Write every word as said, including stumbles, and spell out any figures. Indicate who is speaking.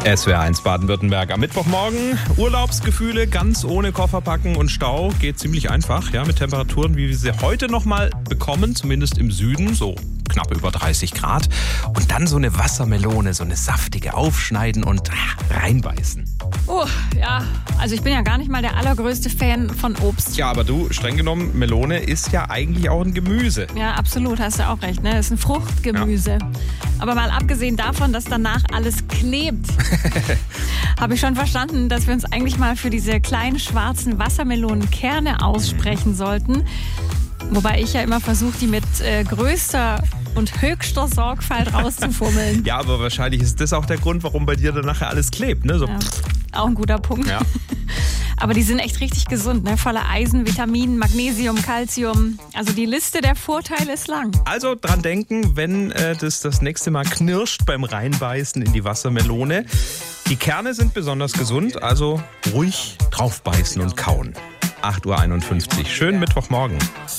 Speaker 1: S W R eins Baden-Württemberg am Mittwochmorgen. Urlaubsgefühle ganz ohne Koffer packen und Stau geht ziemlich einfach, ja, mit Temperaturen, wie wir sie heute noch mal bekommen, zumindest im Süden, so knapp über dreißig Grad. Und dann so eine Wassermelone, so eine saftige, aufschneiden und ah, reinbeißen.
Speaker 2: Oh, ja, also ich bin ja gar nicht mal der allergrößte Fan von Obst.
Speaker 1: Ja, aber du, streng genommen, Melone ist ja eigentlich auch ein Gemüse.
Speaker 2: Ja, absolut, hast du auch recht, ne? Das ist ein Fruchtgemüse. Ja. Aber mal abgesehen davon, dass danach alles klebt, habe ich schon verstanden, dass wir uns eigentlich mal für diese kleinen schwarzen Wassermelonenkerne aussprechen sollten. Wobei ich ja immer versuche, die mit äh, größter und höchster Sorgfalt rauszufummeln.
Speaker 1: Ja, aber wahrscheinlich ist das auch der Grund, warum bei dir dann nachher alles klebt, ne? So.
Speaker 2: Ja, auch ein guter Punkt. Ja. Aber die sind echt richtig gesund, ne? Voller Eisen, Vitaminen, Magnesium, Calcium. Also die Liste der Vorteile ist lang.
Speaker 1: Also dran denken, wenn äh, das das nächste Mal knirscht beim Reinbeißen in die Wassermelone. Die Kerne sind besonders gesund, also ruhig draufbeißen und kauen. acht Uhr einundfünfzig. Schönen Mittwochmorgen.